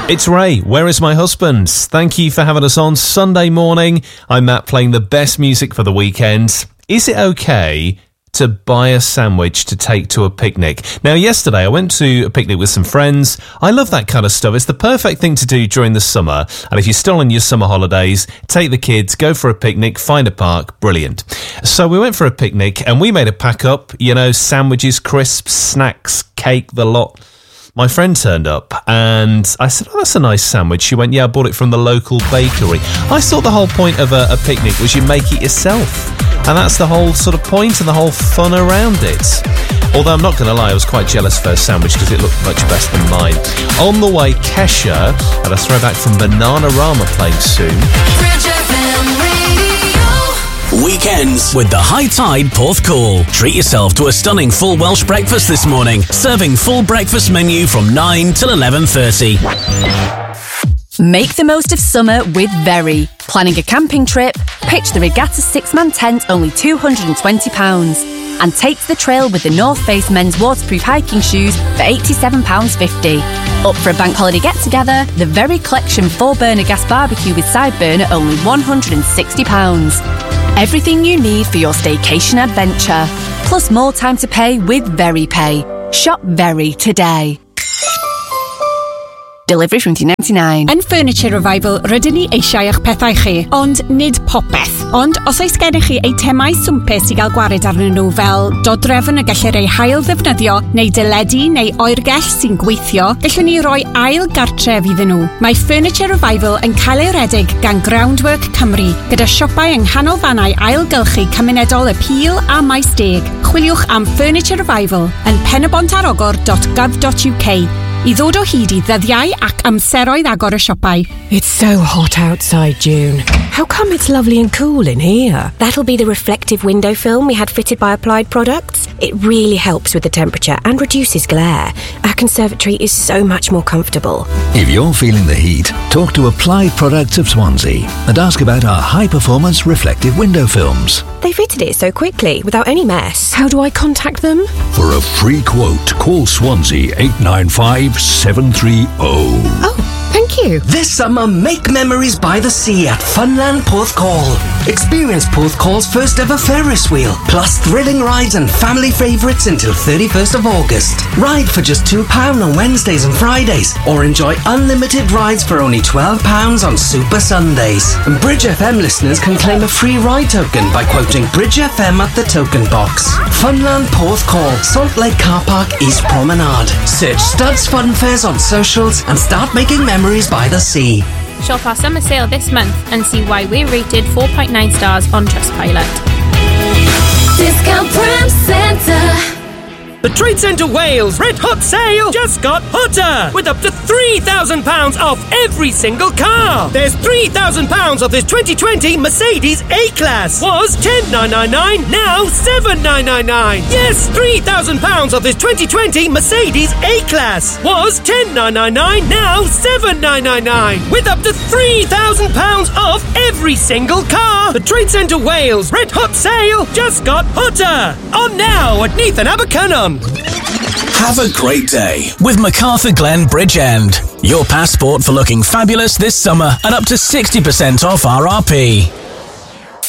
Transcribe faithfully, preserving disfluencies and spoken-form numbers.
It's Ray, Where Is My Husband? Thank you for having us on Sunday morning. I'm Matt, playing the best music for the weekend. Is it okay to buy a sandwich to take to a picnic? Now, yesterday I went to a picnic with some friends. I love that kind of stuff. It's the perfect thing to do during the summer. And if you're still on your summer holidays, take the kids, go for a picnic, find a park. Brilliant. So we went for a picnic and we made a pack up, you know, sandwiches, crisps, snacks, cake, the lot. My friend turned up and I said, oh, that's a nice sandwich. She went, yeah, I bought it from the local bakery. I thought the whole point of a, a picnic was you make it yourself. And that's the whole sort of point and the whole fun around it. Although I'm not going to lie, I was quite jealous of her sandwich because it looked much better than mine. On the way, Kesha, and a throwback from Bananarama playing soon. Weekends with the High Tide Porthcawl. Treat yourself to a stunning full Welsh breakfast this morning. Serving full breakfast menu from nine till eleven thirty. Make the most of summer with Very. Planning a camping trip? Pitch the Regatta six-man tent only two hundred twenty pounds. And take the trail with the North Face men's waterproof hiking shoes for eighty-seven pounds fifty. Up for a bank holiday get-together? The Very Collection four-burner gas barbecue with side burner only one hundred sixty pounds. Everything you need for your staycation adventure. Plus more time to pay with Very Pay. Shop Very today. Delivery from two ninety-nine. Yn Furniture Revival, rydyn ni eisiau eich pethau chi, ond nid popeth. Ond os oes gennych chi eitemau swmpus i gael gwared arnyn nhw fel dodrefn y gellir ei hail ddefnyddio, neu deledu neu oergell sy'n gweithio, gallwn ni roi ail gartref iddyn nhw. Mae Furniture Revival yn cael ei redig gan Groundwork Cymru, gyda siopau yng nghanolfannau ailgylchu cymunedol y Peel a Maes Deg. Chwiliwch am Furniture Revival yn penybontarogor dot gov dot uk. I ddod o hyd i ddyddiau ac amseroedd agor y siopau. It's so hot outside, June. How come it's lovely and cool in here? That'll be the reflective window film we had fitted by Applied Products. It really helps with the temperature and reduces glare. Our conservatory is so much more comfortable. If you're feeling the heat, talk to Applied Products of Swansea and ask about our high-performance reflective window films. They fitted it so quickly, without any mess. How do I contact them? For a free quote, call Swansea eight nine five seven three zero. Oh, thank you. This summer, make memories by the sea at Funland Porthcawl. Experience Porthcawl's first ever Ferris wheel, plus thrilling rides and family favourites until thirty-first of August. Ride for just two pounds on Wednesdays and Fridays, or enjoy unlimited rides for only twelve pounds on Super Sundays. And Bridge F M listeners can claim a free ride token by quoting Bridge F M at the token box. Funland Porthcawl, Salt Lake Car Park, East Promenade. Search Studs Fun Fairs on socials and start making memories by the sea. Shop our summer sale this month and see why we're rated four point nine stars on Trustpilot. Discount Prime Centre. The Trade Centre Wales Red Hot Sale just got hotter, with up to three thousand pounds off every single car. There's three thousand pounds off this twenty twenty Mercedes A-Class. Was ten thousand nine hundred ninety-nine, now seven thousand nine hundred ninety-nine. Yes, three thousand pounds off this twenty twenty Mercedes A-Class. Was ten thousand nine hundred ninety-nine, now seven thousand nine hundred ninety-nine. With up to three thousand pounds off every single car. The Trade Centre Wales Red Hot Sale just got hotter. On now at Neath and Abercynon. Have a great day with MacArthur Glen Bridgend. Your passport for looking fabulous this summer and up to sixty percent off R R P.